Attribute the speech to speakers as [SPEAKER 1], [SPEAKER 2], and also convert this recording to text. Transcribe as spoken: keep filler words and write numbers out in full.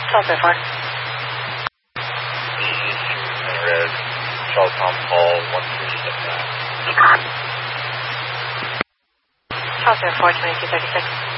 [SPEAKER 1] Charles Air four.
[SPEAKER 2] In red, Charles Tom call one three six nine.
[SPEAKER 1] Charles Air four, twenty-two thirty-six.